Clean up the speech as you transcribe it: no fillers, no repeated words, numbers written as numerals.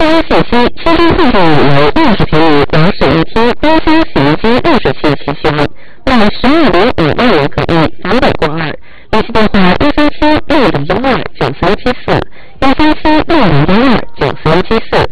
信息，其中配备为60平米洋室一厅、冰箱、洗衣机、热水器齐全，卖12.5万元可以，300过2。联系电话13760129374，13760129374。